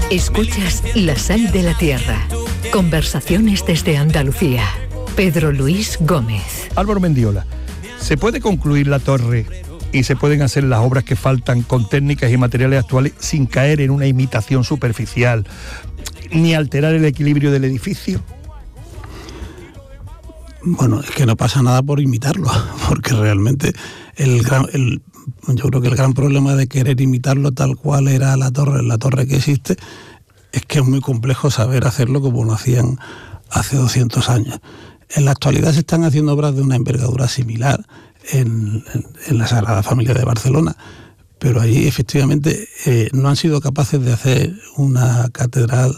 Escuchas La Sal de la Tierra. Conversaciones desde Andalucía. Pedro Luis Gómez. Álvaro Mendiola, ¿se puede concluir la torre y se pueden hacer las obras que faltan con técnicas y materiales actuales sin caer en una imitación superficial ni alterar el equilibrio del edificio? Bueno, es que no pasa nada por imitarlo, porque realmente yo creo que el gran problema de querer imitarlo tal cual era la torre que existe, es que es muy complejo saber hacerlo como lo hacían hace 200 años. En la actualidad se están haciendo obras de una envergadura similar en la Sagrada Familia de Barcelona, pero allí efectivamente no han sido capaces de hacer una catedral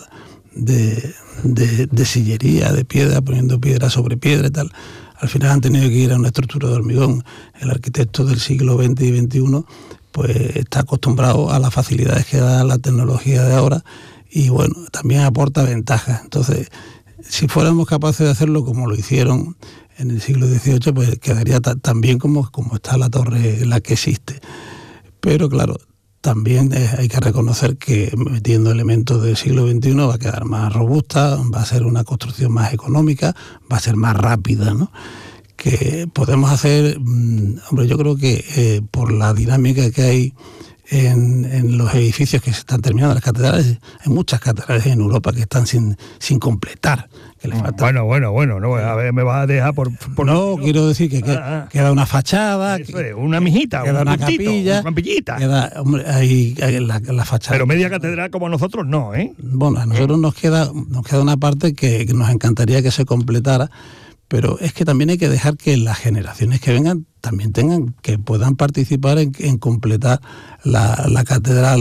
de sillería, de piedra, poniendo piedra sobre piedra y tal. Al final han tenido que ir a una estructura de hormigón. El arquitecto del siglo XX y XXI pues está acostumbrado a las facilidades que da la tecnología de ahora y bueno, también aporta ventajas. Entonces, si fuéramos capaces de hacerlo como lo hicieron en el siglo XVIII, pues quedaría tan bien como está la torre, la que existe. Pero claro, también hay que reconocer que metiendo elementos del siglo XXI va a quedar más robusta, va a ser una construcción más económica, va a ser más rápida, ¿no? Que podemos hacer, hombre, yo creo que por la dinámica que hay en los edificios que se están terminando, las catedrales, hay muchas catedrales en Europa que están sin completar. Que les falta. Bueno, no, a ver, me vas a dejar por no, quiero decir que queda una fachada, una mijita, queda una capilla, una campillita. Queda, hombre, hay la fachada. Pero media catedral como nosotros no, ¿eh? Bueno, a nosotros nos queda una parte que nos encantaría que se completara, pero es que también hay que dejar que las generaciones que vengan también puedan participar en completar la catedral